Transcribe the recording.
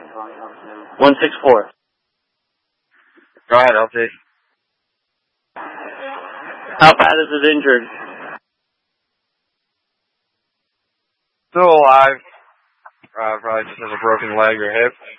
164. Go ahead, LT. How bad is it injured? Still alive. Probably just has a broken leg or hip.